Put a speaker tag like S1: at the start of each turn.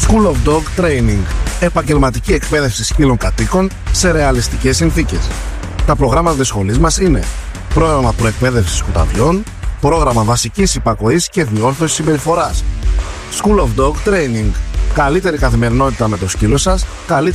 S1: School of Dog Training. Επαγγελματική εκπαίδευση σκύλων κατοίκων σε ρεαλιστικές συνθήκες. Τα προγράμματα της σχολής μας είναι πρόγραμμα προεκπαίδευσης σκουταβιών, πρόγραμμα βασικής υπακοής και διόρθωσης συμπεριφοράς. School of Dog Training. Καλύτερη καθημερινότητα με το σκύλο σας, καλύτερη